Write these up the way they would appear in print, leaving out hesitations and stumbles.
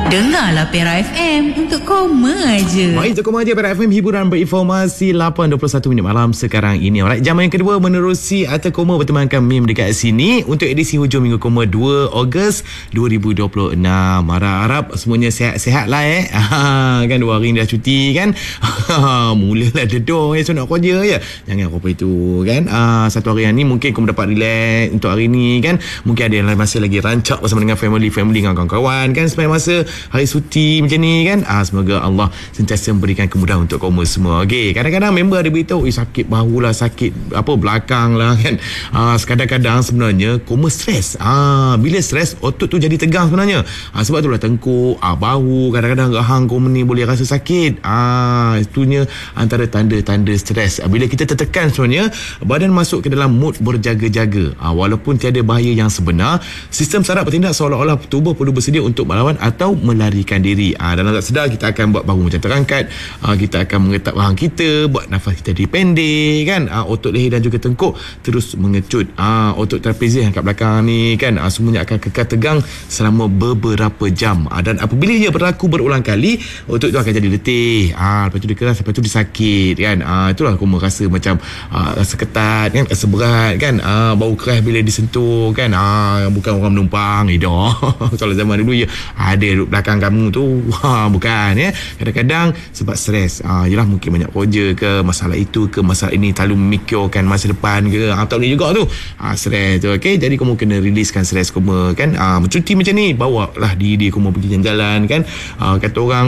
Dengarlah Pera FM untuk koma aje. Baik, untuk koma aje Pera FM, hiburan berinformasi 8.21 minit malam sekarang ini. Alright, jam yang kedua menerusi atau koma bertemankan Mim dekat sini untuk edisi hujung minggu koma 2 Ogos 2026. Harap-harap semuanya sihat-sihat lah kan 2 hari ni dah cuti kan. Mulalah dedor so nak kerja je. Jangan apa itu kan. Satu hari ni mungkin kau dapat relax untuk hari ni kan. Mungkin ada yang masih lagi rancak bersama dengan family dengan kawan-kawan kan sampai masa hari suci macam ni kan. Semoga Allah sentiasa memberikan kemudahan untuk kaum semua. Okey, kadang-kadang member ada beritahu sakit bahu lah, sakit belakang lah kan. Kadang-kadang sebenarnya kaum stres. Bila stres otot tu jadi tegang sebenarnya. Sebab tu lah tengkuk, bahu, kadang-kadang rahang kaum ni boleh rasa sakit. Itunya antara tanda-tanda stres. Bila kita tertekan sebenarnya badan masuk ke dalam mood berjaga-jaga. Walaupun tiada bahaya yang sebenar, sistem saraf bertindak seolah-olah tubuh perlu bersedia untuk melawan atau melarikan diri. Dalam tak sedar kita akan buat bahu macam terangkat, kita akan mengetap rahang kita, buat nafas kita dipendek kan. Otot leher dan juga tengkuk terus mengecut. Otot trapezi yang kat belakang ni kan, semuanya akan kekal tegang selama beberapa jam. Dan apabila ia berlaku berulang kali, otot tu akan jadi letih. Lepas tu dia keras, lepas tu dia sakit kan. Itulah kau rasa macam rasa ketat kan, rasa berat kan. Bau keras bila disentuh kan. Bukan orang menumpang dah. Kalau zaman dulu ya ada duduk belakang kamu tu, bukan ya. Kadang-kadang sebab stres, yalah mungkin banyak kerja ke, masalah itu ke, masalah ini, terlalu memikirkan masa depan ke, tak boleh juga tu. Stres tu, okey. Jadi kamu kena riliskan stres kamu kan. Cuti macam ni, bawalah diri kamu pergi jalan-jalan kan. Kata orang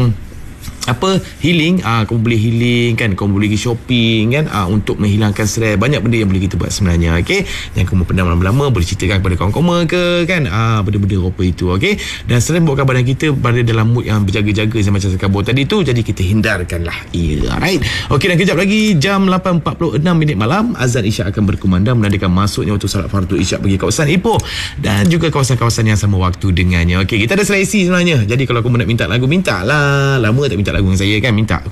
healing, kamu boleh healing kan, kamu boleh pergi shopping kan, untuk menghilangkan stres. Banyak benda yang boleh kita buat sebenarnya, okey. Yang kamu pendam lama-lama boleh ceritakan kepada kawan-kawan ke kan, benda-benda rupa itu, okey. Dan selain buatkan badan kita berada dalam mood yang berjaga-jaga macam saya kabur tadi tu, jadi kita hindarkanlah ia, right. Okey, dan kejap lagi jam 8.46 minit malam azan Isyak akan berkumandang menandakan masuknya waktu salat fardu Isyak bagi kawasan Ipoh dan juga kawasan-kawasan yang sama waktu dengannya. Okey, kita ada seleksi sebenarnya. Jadi kalau kamu nak minta lagu, mintalah. Lama tak minta lagu dengan saya kan, minta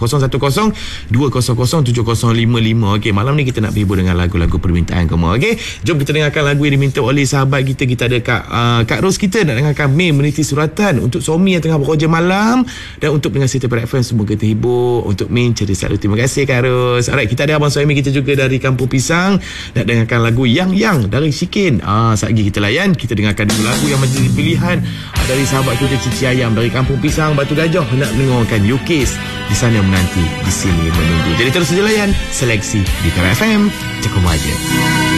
0102007055. okey, malam ni kita nak berhibur dengan lagu-lagu permintaan kamu. Okey, jom kita dengarkan lagu yang diminta oleh sahabat kita. Kita ada Kak Ros, kita nak dengarkan Mim meniti suratan untuk suami yang tengah bekerja malam, dan untuk pendengar City Pera FM semoga terhibur. Untuk Mim ceria selalu, terima kasih Kak Ros. Alright, kita ada abang suami kita juga dari Kampung Pisang nak dengarkan lagu Yang dari Shikin. Sekejap kita layan, kita dengarkan dulu lagu yang menjadi pilihan dari sahabat kita Cici Ayam dari Kampung Pisang Batu Gajah nak mendengarkan Yukis di sana menanti, di sini menunggu. Jadi terus saja layan seleksi di Pera FM. Cekung aja.